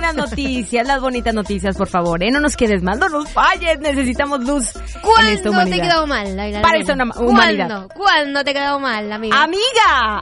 buenas noticias, las bonitas noticias, por favor, No nos quedes mal, no nos falles, necesitamos luz en esta ¿Cuándo te humanidad. he quedado mal, Laila? Para esta humanidad. ¿Cuándo te he quedado mal, amiga? Amiga,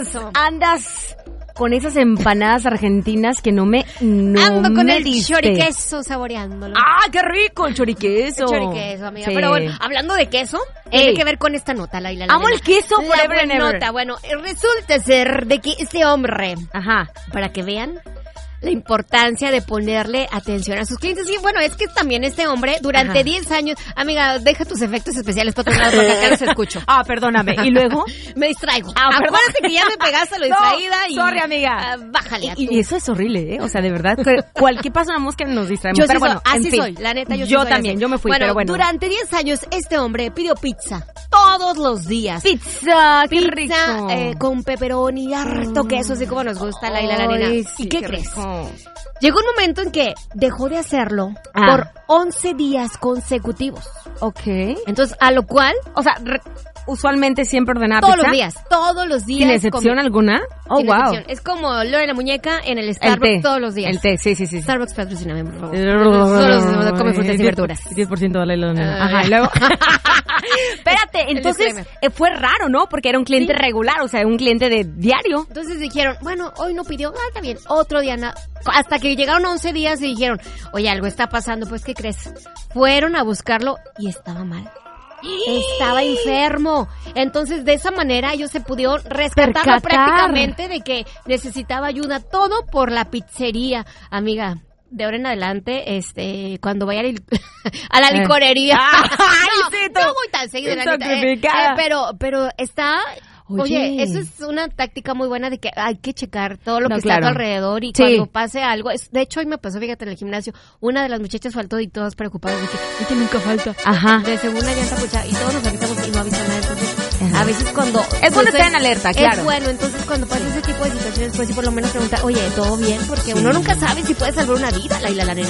andas con esas empanadas argentinas que no me Ando con el diste. choriqueso saboreándolo. ¡Ah, qué rico el choriqueso! El choriqueso, amiga. Sí. Pero bueno, hablando de queso, tiene que ver con esta nota, Laila. Amo el queso La forever and buena ever. nota. Bueno, resulta ser de que este hombre, Ajá. para que vean la importancia de ponerle atención a sus clientes. Y bueno, es que también este hombre, durante 10 años... Amiga, deja tus efectos especiales para otro lado porque acá los escucho. Ah, perdóname. ¿Y luego? Me distraigo. Perdón. Acuérdate que ya me pegaste a lo No, distraída y... sorry, amiga. Bájale a tú. Y eso es horrible, O sea, de verdad, cualquier paso una mosca nos distraemos. Yo pero sí bueno, soy, en así fin. soy, la neta, yo sí Yo soy también, así. yo me fui, pero bueno. Durante 10 años este hombre pidió pizza todos los días. Pizza, qué Pizza rico. con pepperoni, harto queso, así como nos gusta la nena. Ay, ¿Y sí, qué qué crees? rico. Llegó un momento en que dejó de hacerlo Ah. por 11 días consecutivos. Ok. Entonces, a lo cual, O sea, usualmente siempre ordenaba todos pizza. los días. ¿Sin excepción alguna? Oh, Sin wow. excepción. Es como Lore la muñeca en el Starbucks todos los días. El té, sí. Starbucks, patrocíname, por favor. Solo come frutas y verduras. 10% de la nena. Ajá, Ay. y luego... Espérate, entonces disclaimer. fue raro, ¿no? Porque era un cliente regular, o sea, un cliente de diario. Entonces dijeron, bueno, hoy no pidió, está bien, otro día hasta que llegaron 11 días y dijeron, oye, algo está pasando, pues, ¿qué crees? Fueron a buscarlo y estaba mal. Estaba enfermo. Entonces, de esa manera, ellos se pudieron rescatar Percatar. prácticamente de que necesitaba ayuda. Todo por la pizzería. Amiga, de ahora en adelante, cuando vaya a la licorería. Ay, sí, tú. no voy tan seguido, la neta, sacrificada. pero está... Oye. Oye, eso es una táctica muy buena de que hay que checar todo lo No, que está claro. a tu alrededor y Sí. cuando pase algo. De hecho, hoy me pasó, fíjate, en el gimnasio, una de las muchachas faltó y todas preocupadas de que nunca falta. Ajá. De segunda llanta pucha, y todos nos avisamos y no avisa nada. Entonces, Ajá. a veces cuando... Es bueno estar en alerta, claro. Es bueno, entonces cuando pasa ese tipo de situaciones, pues sí, por lo menos preguntar, oye, ¿todo bien? Porque uno nunca sabe si puede salvar una vida, la nena.